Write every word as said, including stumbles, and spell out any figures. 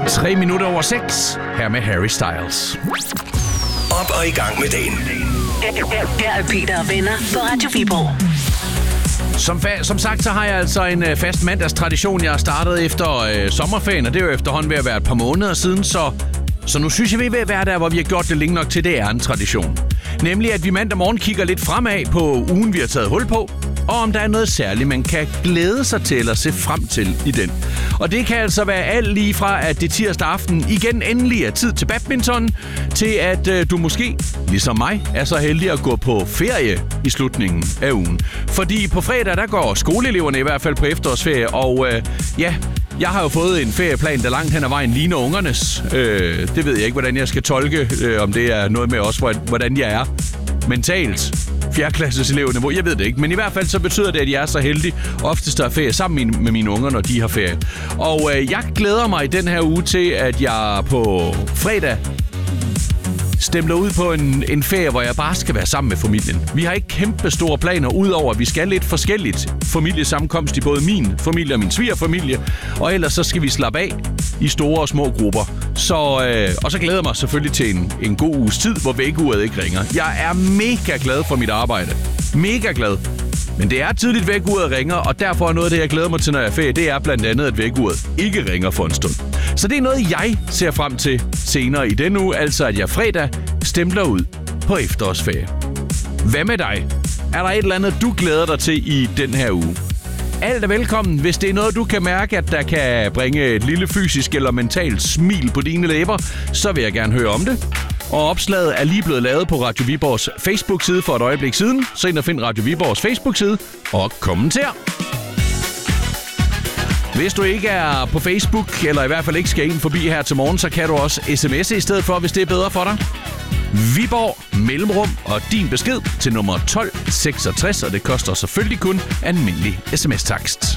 Tre minutter over seks. Her med Harry Styles. Op og i gang med dagen. Her er Peter og venner på Radio Viborg. Som, fa- som sagt, så har jeg altså en øh, fast mandagstradition, jeg har startet efter øh, sommerferien, og det er jo efterhånden ved at være et par måneder siden, så, så nu synes jeg, vi er ved at være der, hvor vi har gjort det længe nok til, det er en tradition. Nemlig, at vi mandag morgen kigger lidt fremad på ugen, vi har taget hul på, og om der er noget særligt, man kan glæde sig til eller se frem til i den. Og det kan altså være alt lige fra, at det tirsdag aften igen endelig er tid til badminton, til at øh, du måske, ligesom mig, er så heldig at gå på ferie i slutningen af ugen. Fordi på fredag, der går skoleeleverne i hvert fald på efterårsferie, og øh, ja... Jeg har jo fået en ferieplan, der langt hen ad vejen ligner ungernes. Øh, det ved jeg ikke, hvordan jeg skal tolke, øh, om det er noget med også, hvordan jeg er mentalt. Fjerdeklasses elevniveau, jeg ved det ikke. Men i hvert fald så betyder det, at jeg er så heldig oftest der er ferie sammen med mine unger, når de har ferie. Og øh, jeg glæder mig i den her uge til, at jeg på fredag stemler ud på en, en ferie, hvor jeg bare skal være sammen med familien. Vi har ikke kæmpe store planer, udover at vi skal lidt forskelligt familiesammenkomst i både min familie og min svigerfamilie, og ellers så skal vi slappe af i store og små grupper. Så, øh, og så glæder jeg mig selvfølgelig til en, en god uges tid, hvor vækkeuret ikke ringer. Jeg er mega glad for mit arbejde. Mega glad. Men det er tidligt, vækkeuret ringer, og derfor er noget af det, jeg glæder mig til, når jeg er ferie, det er blandt andet, at vækkeuret ikke ringer for en stund. Så det er noget, jeg ser frem til senere i denne uge, altså at jeg fredag stempler ud på efterårsferie. Hvad med dig? Er der et eller andet, du glæder dig til i den her uge? Alt er velkommen, hvis det er noget, du kan mærke, at der kan bringe et lille fysisk eller mentalt smil på dine læber, så vil jeg gerne høre om det. Og opslaget er lige blevet lavet på Radio Viborgs Facebook-side for et øjeblik siden. Så ind og find Radio Viborgs Facebook-side og kommenter. Hvis du ikke er på Facebook, eller i hvert fald ikke skal ind forbi her til morgen, så kan du også sms'e i stedet for, hvis det er bedre for dig. Viborg, mellemrum og din besked til nummer tolv seksogtres, og det koster selvfølgelig kun almindelig sms-takst.